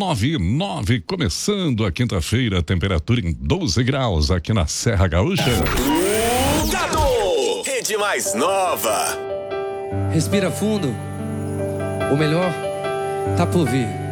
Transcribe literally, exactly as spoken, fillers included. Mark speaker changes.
Speaker 1: nove e nove, começando a quinta-feira, temperatura em doze graus aqui na Serra Gaúcha.
Speaker 2: Gado, rede mais nova.
Speaker 3: Respira fundo. O melhor tá por vir.